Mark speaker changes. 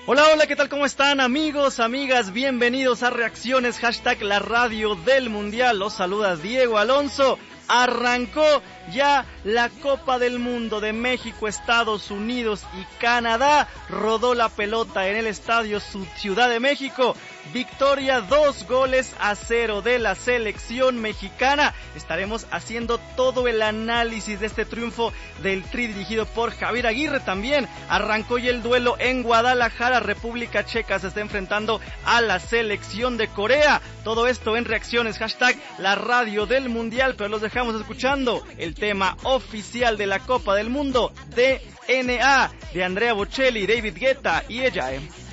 Speaker 1: Hola, hola, ¿qué tal? ¿Cómo están, amigos, amigas? Bienvenidos a Reacciones, hashtag la radio del Mundial. Los saluda Diego Alonso. Arrancó ya la Copa del Mundo de México, Estados Unidos y Canadá. Rodó la pelota en el estadio Ciudad de México. Victoria 2-0 de la selección mexicana. Estaremos haciendo todo el análisis de este triunfo del Tri dirigido por Javier Aguirre. También arrancó ya el duelo en Guadalajara. República Checa se está enfrentando a la selección de Corea. Todo esto en Reacciones, hashtag la radio del Mundial. Pero los dejamos escuchando el tema oficial de la Copa del Mundo, DNA, de Andrea Bocelli, David Guetta y ella.